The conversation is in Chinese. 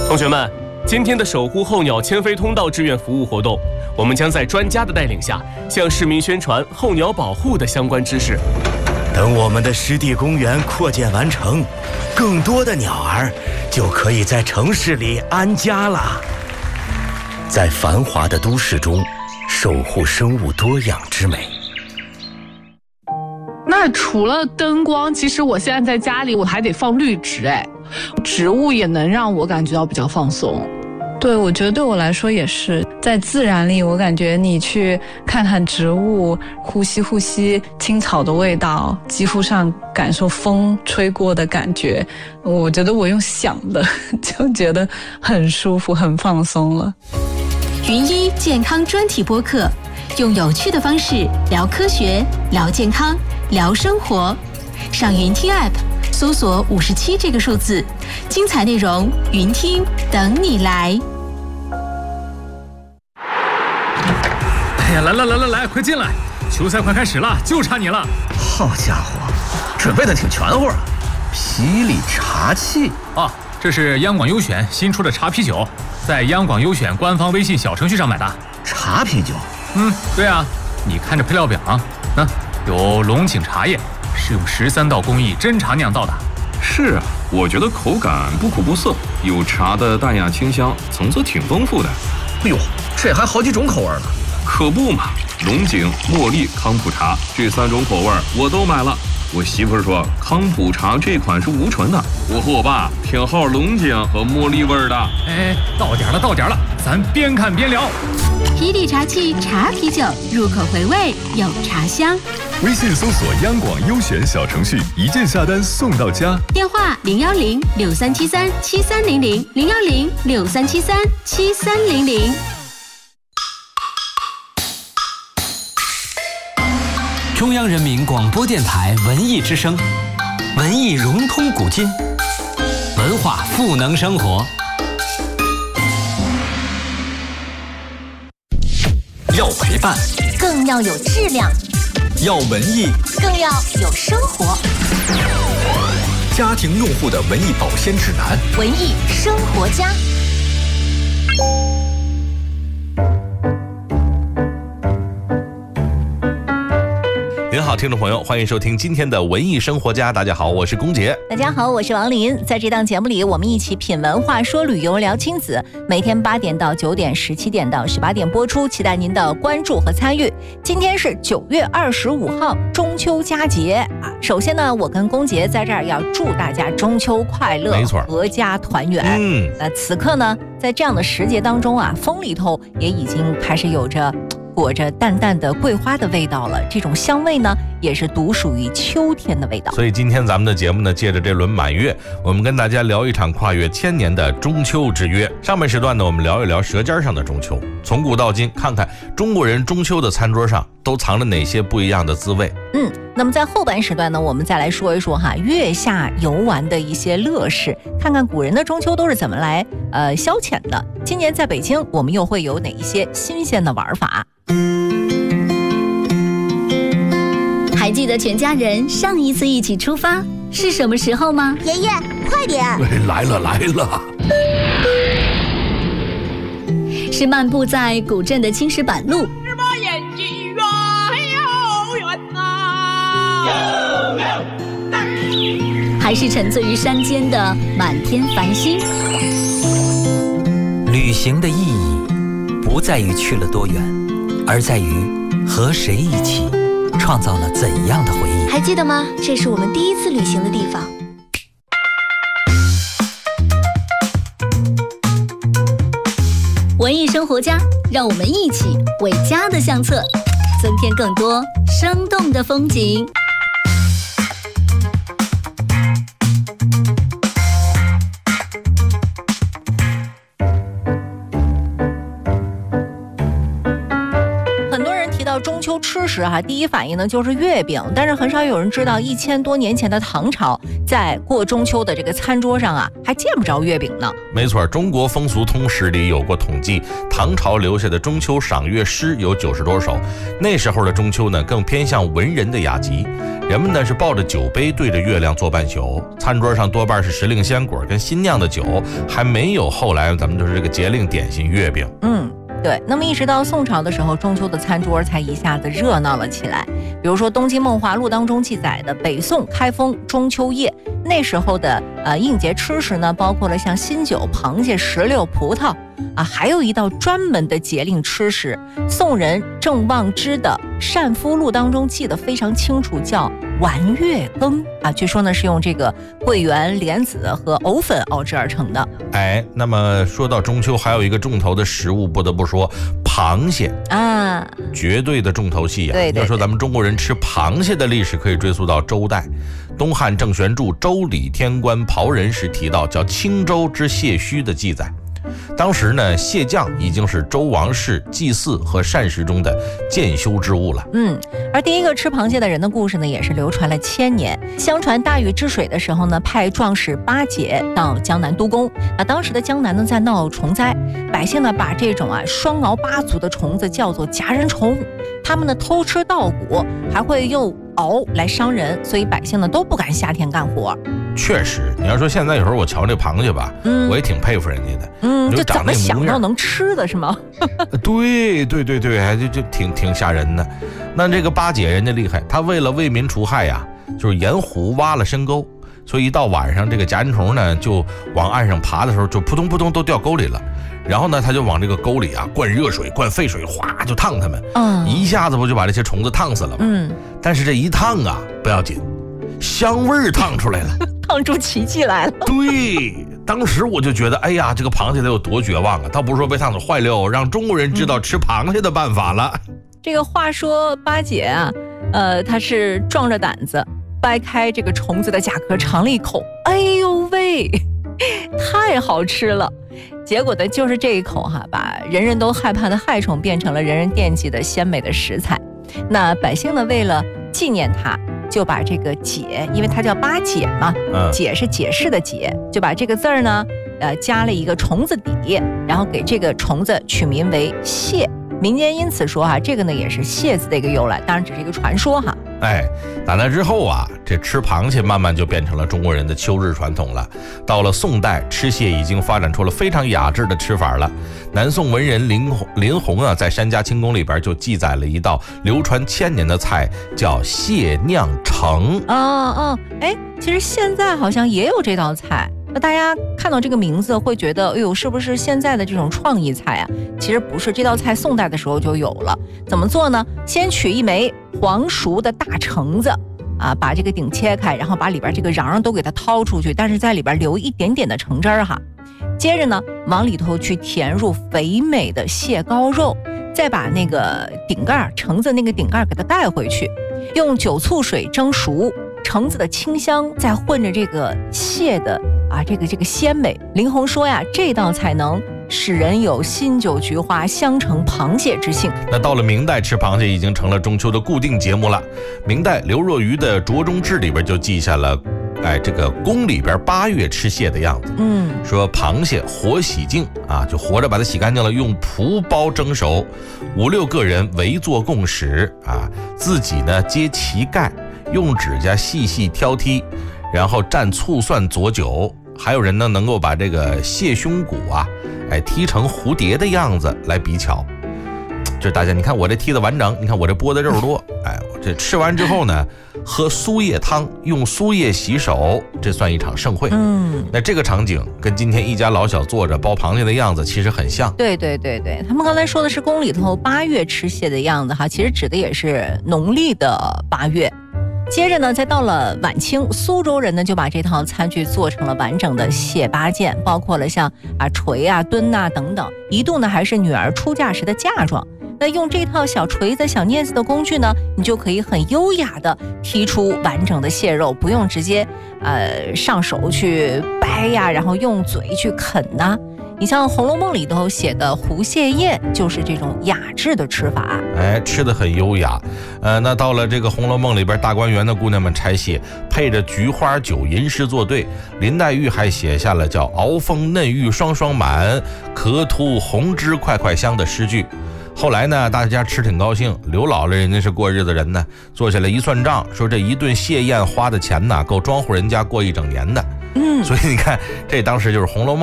同学们，今天的守护候鸟迁飞通道志愿服务活动，我们将在专家的带领下，向市民宣传候鸟保护的相关知识。 等我们的湿地公园扩建完成，更多的鸟儿就可以在城市里安家了。在繁华的都市中，守护生物多样之美。 那除了灯光，其实我现在在家里我还得放绿植，植物也能让我感觉到比较放松。 对，我觉得对我来说也是，在自然里，我感觉你去看看植物，呼吸青草的味道，肌肤上感受风吹过的感觉，我觉得我用想的就觉得很舒服，很放松了。 云一健康专题播客，用有趣的方式聊科学、聊健康、聊生活。上云听 App 搜索57这个数字，精彩内容云听等你来。 哎呀，来，快进来！球赛快开始了，就差你了。 好家伙，准备的挺全乎啊！霹雳茶器啊，这是央广优选新出的茶啤酒，在央广优选官方微信小程序上买的。 茶啤酒？ 对啊，你看着配料表啊，有龙井茶叶，是用13道工艺真茶酿造的。 是啊，我觉得口感不苦不涩，有茶的淡雅清香，层次挺丰富的。 哎呦，这还好几种口味呢。 可不嘛，龙井、茉莉、康普茶这3种口味我都买了。我媳妇说康普茶这款是无醇的，我和我爸偏好龙井和茉莉味的。 哎，到点了，咱边看边聊。 霹雳茶器茶啤酒，入口回味有茶香。 微信搜索央广优选小程序，一键下单送到家。 电话010-6373-7300，010-6373-7300。 中央人民广播电台文艺之声，文艺融通古今，文化赋能生活。要陪伴， 更要有质量； 要文艺， 更要有生活。 家庭用户的文艺保鲜指南， 文艺生活家。 您好，听众朋友，欢迎收听今天的文艺生活家。大家好，我是龚杰。 大家好，我是王林。在这档节目里，我们一起品文化、说旅游、聊亲子。每天8点到9点，17点到18点播出，期待您的关注和参与。今天是9月25号，中秋佳节啊！首先呢，我跟龚杰在这儿要祝大家中秋快乐， 没错， 阖家团圆。那此刻呢，在这样的时节当中啊，风里头也已经开始有着裹着淡淡的桂花的味道了，这种香味呢，也是独属于秋天的味道。 所以今天咱们的节目呢，借着这轮满月，我们跟大家聊一场跨越1000年的中秋之约。上半时段呢，我们聊一聊舌尖上的中秋，从古到今，看看中国人中秋的餐桌上都藏着哪些不一样的滋味。 那么在后半时段呢，我们再来说一说月下游玩的一些乐事，看看古人的中秋都是怎么来消遣的。今年在北京，我们又会有哪一些新鲜的玩法？ 还记得全家人上一次一起出发是什么时候吗？ 爷爷，快点！ 来了！ 是漫步在古镇的青石板路，还是沉醉于山间的满天繁星？ 旅行的意义不在于去了多远，而在于和谁一起创造了怎样的回忆。 还记得吗？这是我们第一次旅行的地方。 文艺生活家，让我们一起为家的相册增添更多生动的风景。 中秋吃吃时第一反应呢就是月饼，但是很少有人知道1000多年前的唐朝，在过中秋的这个餐桌上还见不着月饼呢。 没错，中国风俗通史里有过统计，唐朝留下的中秋赏月诗有90多首。那时候的中秋呢，更偏向文人的雅集，人们呢是抱着酒杯对着月亮坐半宿，餐桌上多半是时令鲜果跟新酿的酒，还没有后来咱们就是这个节令点心月饼。 对，那么一直到宋朝的时候，中秋的餐桌才一下子热闹了起来。比如说《东京梦华录》当中记载的北宋开封中秋夜，那时候的应节吃食呢，包括了像新酒、螃蟹、石榴、葡萄还有一道专门的节令吃食，宋人郑望之的《善夫录》当中记得非常清楚，叫丸月羹据说呢是用这个桂圆、莲子和藕粉熬制而成的。 那么说到中秋，还有一个重头的食物，不得不说螃蟹绝对的重头戏对要说咱们中国人吃螃蟹的历史，可以追溯到周代。东汉郑玄注《周礼天官庖人》时提到叫青州之蟹须的记载。当时呢，蟹酱已经是周王室祭祀和膳食中的渐修之物了。 而第一个吃螃蟹的人的故事呢，也是流传了1000年。相传大禹治水的时候呢，派壮士八解到江南督工。当时的江南呢在闹虫灾，百姓呢把这种双螯8足的虫子叫做夹人虫，他们呢偷吃稻谷，还会用螯来伤人，所以百姓呢都不敢夏天干活。 确实，你要说现在有时候我瞧这螃蟹吧，我也挺佩服人家的。 就怎么想到能吃的是吗？ 对，就挺吓人的。那这个八解人家厉害，他为了为民除害就是沿湖挖了深沟，所以一到晚上这个夹人虫呢就往岸上爬的时候，就扑通扑通都掉沟里了。然后呢，他就往这个沟里灌热水、灌沸水，哗就烫他们，一下子不就把这些虫子烫死了吗？但是这一烫不要紧，香味儿烫出来了， 烫出奇迹来了。 对，当时我就觉得，哎呀，这个螃蟹得有多绝望倒不是说被烫死坏了，让中国人知道吃螃蟹的办法了。 这个话说八姐他是壮着胆子掰开这个虫子的甲壳尝了一口，哎呦喂，太好吃了。结果呢，就是这一口把人人都害怕的害虫变成了人人惦记的鲜美的食材。那百姓呢，为了纪念它，就把这个解，因为它叫八解嘛，解是解释的解，就把这个字儿呢，加了一个虫子底，然后给这个虫子取名为蟹。民间因此说这个呢也是蟹字的一个由来，当然只是一个传说打那之后这吃螃蟹慢慢就变成了中国人的秋日传统了。到了宋代，吃蟹已经发展出了非常雅致的吃法了。南宋文人林洪在《山家清宫》里边就记载了一道流传1000年的菜，叫蟹酿橙。 其实现在好像也有这道菜。那大家看到这个名字会觉得，哎呦，是不是现在的这种创意菜其实不是，这道菜宋代的时候就有了。怎么做呢？先取一枚黄熟的大橙子把这个顶切开，然后把里边这个瓤都给它掏出去，但是在里边留一点点的橙汁儿接着呢，往里头去填入肥美的蟹膏肉，再把那个顶盖橙子那个顶盖给它盖回去，用酒醋水蒸熟，橙子的清香再混着这个蟹的这个鲜美。林洪说这道菜能使人有新酒菊花香橙螃蟹之兴。 那到了明代，吃螃蟹已经成了中秋的固定节目了。明代刘若愚的《酌中志》里边就记下了这个宫里边8月吃蟹的样子。说螃蟹活洗净就活着把它洗干净了，用蒲包蒸熟，5、6个人围坐共食自己呢揭其盖，用指甲细细挑剔，然后蘸醋蒜佐酒。还有人呢能够把这个蟹胸骨剔成蝴蝶的样子来比巧。这大家你看我这剔的完整，你看我这剥的肉多，我这吃完之后呢，喝酥叶汤，用酥叶洗手，这算一场盛会。那这个场景跟今天一家老小坐着剥螃蟹的样子其实很像。 对，他们刚才说的是宫里头8月吃蟹的样子其实指的也是农历的8月。接着呢，再到了晚清，苏州人呢就把这套餐具做成了完整的蟹八件，包括了像锤墩等等，一度呢还是女儿出嫁时的嫁妆。那用这套小锤子、小镊子的工具呢，你就可以很优雅的剔出完整的蟹肉，不用直接上手去掰然后用嘴去啃你像《红楼梦》里头写的狐蟹宴，就是这种雅致的吃法。 哎，吃得很优雅。那到了这个《红楼梦》里边，大观园的姑娘们拆戏，配着菊花酒吟诗作对。林黛玉还写下了叫“熬风嫩玉双双满，可吐红脂块块香”的诗句。后来呢，大家吃挺高兴，刘姥姥人家是过日子人呢，坐下来一算账，说这一顿蟹宴花的钱呢，够庄户人家过一整年的。所以你看，这当时就是《红楼梦》